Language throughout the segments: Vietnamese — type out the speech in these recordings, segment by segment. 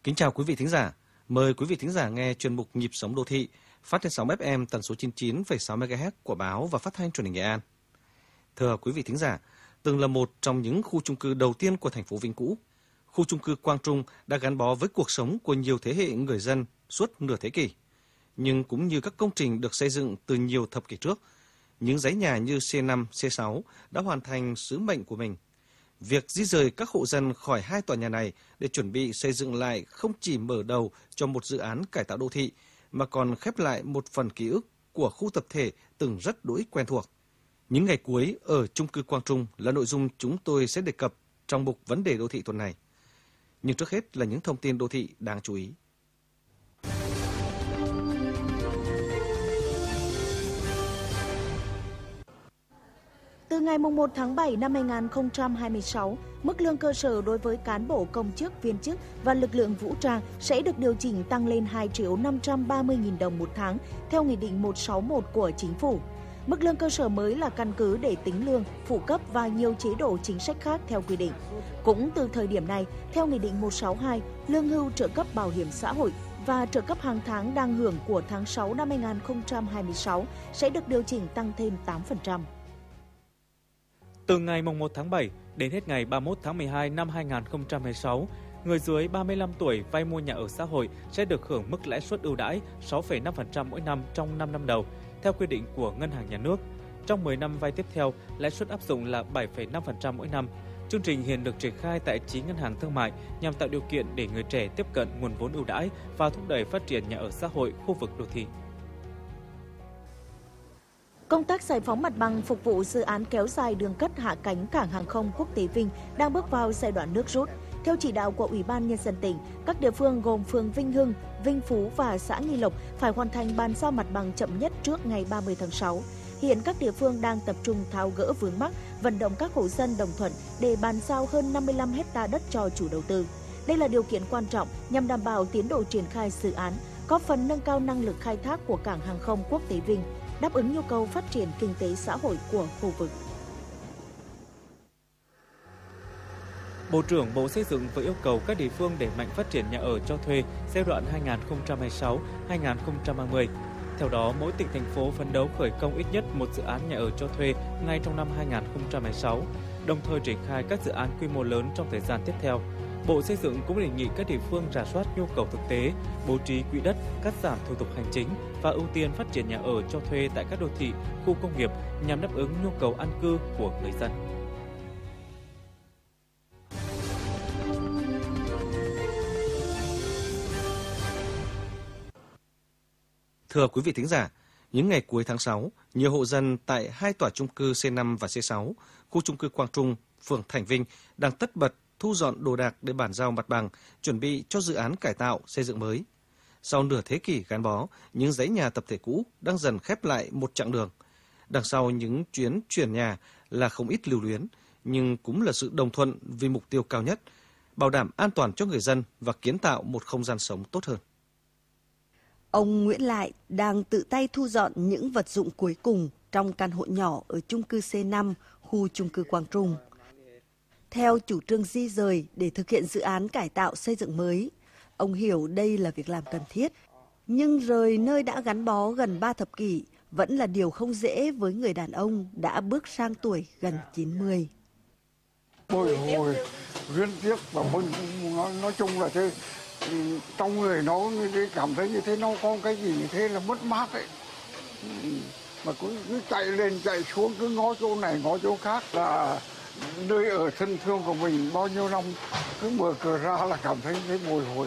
Kính chào quý vị thính giả. Mời quý vị thính giả nghe chuyên mục Nhịp sống đô thị phát trên sóng FM tần số 99,6 MHz của Báo và Phát thanh Truyền hình Nghệ An. Thưa quý vị thính giả, từng là một trong những khu chung cư đầu tiên của thành phố Vinh cũ, khu chung cư Quang Trung đã gắn bó với cuộc sống của nhiều thế hệ người dân suốt nửa thế kỷ. Nhưng cũng như các công trình được xây dựng từ nhiều thập kỷ trước, những dãy nhà như C5, C6 đã hoàn thành sứ mệnh của mình. Việc di rời các hộ dân khỏi hai tòa nhà này để chuẩn bị xây dựng lại không chỉ mở đầu cho một dự án cải tạo đô thị, mà còn khép lại một phần ký ức của khu tập thể từng rất đỗi quen thuộc. Những ngày cuối ở chung cư Quang Trung là nội dung chúng tôi sẽ đề cập trong mục Vấn đề đô thị tuần này. Nhưng trước hết là những thông tin đô thị đáng chú ý. Từ ngày 1 tháng 7 năm 2026, mức lương cơ sở đối với cán bộ công chức, viên chức và lực lượng vũ trang sẽ được điều chỉnh tăng lên 2.530.000 đồng một tháng theo Nghị định 161 của Chính phủ. Mức lương cơ sở mới là căn cứ để tính lương, phụ cấp và nhiều chế độ chính sách khác theo quy định. Cũng từ thời điểm này, theo Nghị định 162, lương hưu, trợ cấp bảo hiểm xã hội và trợ cấp hàng tháng đang hưởng của tháng 6 năm 2026 sẽ được điều chỉnh tăng thêm 8%. Từ ngày 1 tháng 7 đến hết ngày 31 tháng 12 năm 2026, người dưới 35 tuổi vay mua nhà ở xã hội sẽ được hưởng mức lãi suất ưu đãi 6,5% mỗi năm trong 5 năm đầu, theo quy định của Ngân hàng Nhà nước. Trong 10 năm vay tiếp theo, lãi suất áp dụng là 7,5% mỗi năm. Chương trình hiện được triển khai tại 9 ngân hàng thương mại nhằm tạo điều kiện để người trẻ tiếp cận nguồn vốn ưu đãi và thúc đẩy phát triển nhà ở xã hội khu vực đô thị. Công tác giải phóng mặt bằng phục vụ dự án kéo dài đường cất hạ cánh cảng hàng không quốc tế Vinh đang bước vào giai đoạn nước rút. Theo chỉ đạo của Ủy ban Nhân dân tỉnh, các địa phương gồm phường Vinh Hưng, Vinh Phú và xã Nghi Lộc phải hoàn thành bàn giao mặt bằng chậm nhất trước ngày 30 tháng 6. Hiện các địa phương đang tập trung tháo gỡ vướng mắc, vận động các hộ dân đồng thuận để bàn giao hơn 55 hecta đất cho chủ đầu tư. Đây là điều kiện quan trọng nhằm đảm bảo tiến độ triển khai dự án, góp phần nâng cao năng lực khai thác của cảng hàng không quốc tế Vinh, đáp ứng nhu cầu phát triển kinh tế xã hội của khu vực. Bộ trưởng Bộ Xây dựng vừa yêu cầu các địa phương đẩy mạnh phát triển nhà ở cho thuê giai đoạn 2026-2030. Theo đó, mỗi tỉnh thành phố phấn đấu khởi công ít nhất một dự án nhà ở cho thuê ngay trong năm 2026, đồng thời triển khai các dự án quy mô lớn trong thời gian tiếp theo. Bộ Xây dựng cũng đề nghị các địa phương rà soát nhu cầu thực tế, bố trí quỹ đất, cắt giảm thủ tục hành chính và ưu tiên phát triển nhà ở cho thuê tại các đô thị, khu công nghiệp nhằm đáp ứng nhu cầu an cư của người dân. Thưa quý vị thính giả, những ngày cuối tháng 6, nhiều hộ dân tại hai tòa chung cư C5 và C6, khu chung cư Quang Trung, phường Thành Vinh đang tất bật thu dọn đồ đạc để bàn giao mặt bằng, chuẩn bị cho dự án cải tạo xây dựng mới. Sau nửa thế kỷ gắn bó, những dãy nhà tập thể cũ đang dần khép lại một chặng đường. Đằng sau những chuyến chuyển nhà là không ít lưu luyến, nhưng cũng là sự đồng thuận vì mục tiêu cao nhất, bảo đảm an toàn cho người dân và kiến tạo một không gian sống tốt hơn. Ông Nguyễn Lại đang tự tay thu dọn những vật dụng cuối cùng trong căn hộ nhỏ ở chung cư C5, khu chung cư Quang Trung. Theo chủ trương di rời để thực hiện dự án cải tạo xây dựng mới, ông hiểu đây là việc làm cần thiết. Nhưng rời nơi đã gắn bó gần 3 thập kỷ vẫn là điều không dễ với người đàn ông đã bước sang tuổi gần 90. Bồi hồi, liên tiếc và nói chung là thế, trong người nó cảm thấy như thế, nó có cái gì như thế là mất mát ấy. Mà cứ chạy lên chạy xuống, cứ ngó chỗ này ngó chỗ khác, là nơi ở thân thương của mình bao nhiêu năm, cứ mở cửa ra là cảm thấy bồi hồi.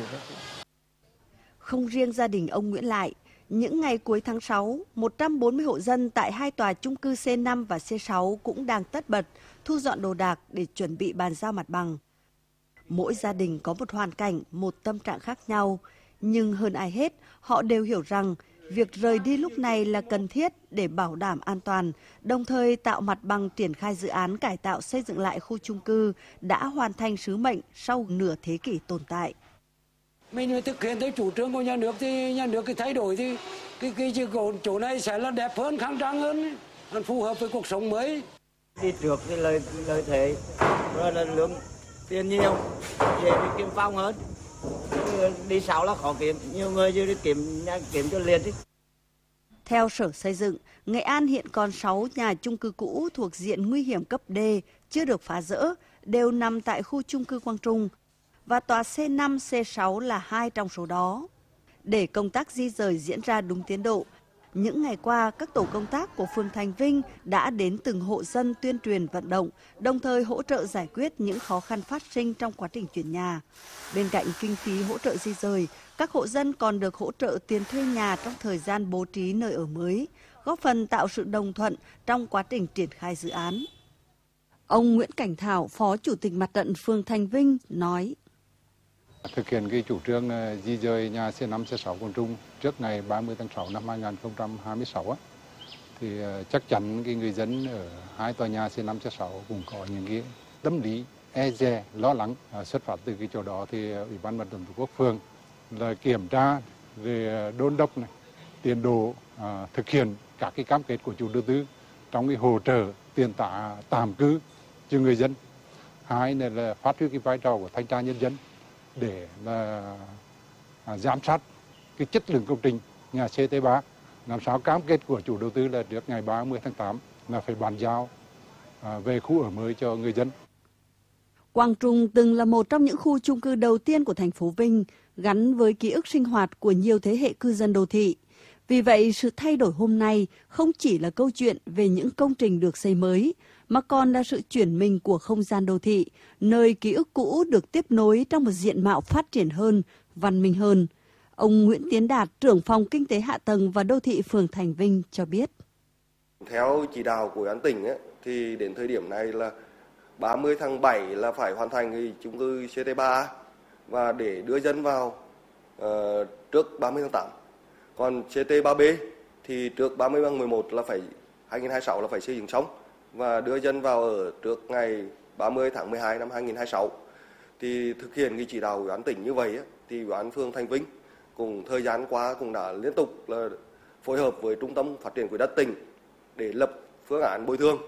Không riêng gia đình ông Nguyễn Lại, những ngày cuối tháng 6, 140 hộ dân tại hai tòa chung cư C5 và C6 cũng đang tất bật thu dọn đồ đạc để chuẩn bị bàn giao mặt bằng. Mỗi gia đình có một hoàn cảnh, một tâm trạng khác nhau, nhưng hơn ai hết, họ đều hiểu rằng việc rời đi lúc này là cần thiết để bảo đảm an toàn, đồng thời tạo mặt bằng triển khai dự án cải tạo xây dựng lại khu chung cư đã hoàn thành sứ mệnh sau nửa thế kỷ tồn tại. Mình thực hiện tới chủ trương của nhà nước thì nhà nước cái thay đổi thì cái chỗ này sẽ là đẹp hơn, khang trang hơn, phù hợp với cuộc sống mới. Đi trước thì lợi thế rồi là lượng tiền nhiều, dễ bị kiếm phong hơn. Đi sáu là khó kiếm, nhiều người chưa đi kiếm cho liền đi. Theo Sở Xây dựng, Nghệ An hiện còn 6 nhà chung cư cũ thuộc diện nguy hiểm cấp D chưa được phá dỡ, đều nằm tại khu chung cư Quang Trung, và tòa C5, C6 là 2 trong số đó. Để công tác di rời diễn ra đúng tiến độ, những ngày qua, các tổ công tác của phường Thành Vinh đã đến từng hộ dân tuyên truyền vận động, đồng thời hỗ trợ giải quyết những khó khăn phát sinh trong quá trình chuyển nhà. Bên cạnh kinh phí hỗ trợ di rời, các hộ dân còn được hỗ trợ tiền thuê nhà trong thời gian bố trí nơi ở mới, góp phần tạo sự đồng thuận trong quá trình triển khai dự án. Ông Nguyễn Cảnh Thảo, Phó Chủ tịch Mặt trận phường Thành Vinh nói: Thực hiện cái chủ trương di dời nhà C5, C6 Quang Trung trước ngày 30 tháng 6 năm 2026 thì chắc chắn cái người dân ở hai tòa nhà C5, C6 cũng có những cái tâm lý e dè, lo lắng. Xuất phát từ cái chỗ đó thì Ủy ban Mặt trận Tổ quốc phường là kiểm tra về đôn đốc này, tiền độ, thực hiện các cái cam kết của chủ đầu tư trong cái hỗ trợ tiền tạm cư cho người dân. Hai là phát huy cái vai trò của thanh tra nhân dân để là giám sát cái chất lượng công trình nhà CT3, làm sao cam kết của chủ đầu tư là trước ngày 30 tháng 8 là phải bàn giao về khu ở mới cho người dân. Quang Trung từng là một trong những khu chung cư đầu tiên của thành phố Vinh, gắn với ký ức sinh hoạt của nhiều thế hệ cư dân đô thị. Vì vậy, sự thay đổi hôm nay không chỉ là câu chuyện về những công trình được xây mới, mà còn là sự chuyển mình của không gian đô thị, nơi ký ức cũ được tiếp nối trong một diện mạo phát triển hơn, văn minh hơn. Ông Nguyễn Tiến Đạt, trưởng phòng Kinh tế Hạ tầng và Đô thị phường Thành Vinh cho biết. Theo chỉ đạo của Ủy ban tỉnh thì đến thời điểm này là 30 tháng 7 là phải hoàn thành cái chung cư CT3 và để đưa dân vào trước 30 tháng 8. Còn CT3B thì trước 30 tháng 11 là phải 2026 là phải xây dựng xong và đưa dân vào ở trước ngày 30 tháng 12 năm 2026. Thì thực hiện cái chỉ đạo của Ủy ban tỉnh như vậy thì Ủy ban phường Thành Vinh cùng thời gian qua cũng đã liên tục là phối hợp với Trung tâm Phát triển Quỹ đất tỉnh để lập phương án bồi thường.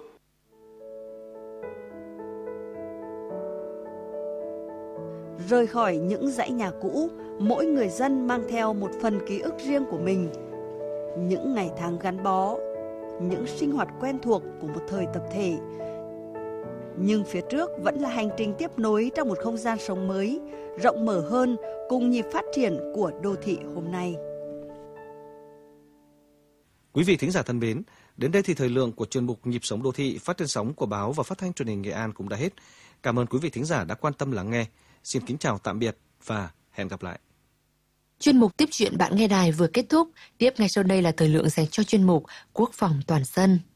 Rời khỏi những dãy nhà cũ, mỗi người dân mang theo một phần ký ức riêng của mình. Những ngày tháng gắn bó, những sinh hoạt quen thuộc của một thời tập thể. Nhưng phía trước vẫn là hành trình tiếp nối trong một không gian sống mới, rộng mở hơn cùng nhịp phát triển của đô thị hôm nay. Quý vị thính giả thân mến, đến đây thì thời lượng của chuyên mục Nhịp sống đô thị phát trên sóng của Báo và Phát thanh Truyền hình Nghệ An cũng đã hết. Cảm ơn quý vị thính giả đã quan tâm lắng nghe. Xin kính chào tạm biệt và hẹn gặp lại. Chuyên mục Tiếp chuyện bạn nghe đài vừa kết thúc. Tiếp ngay sau đây là thời lượng dành cho chuyên mục Quốc phòng toàn dân.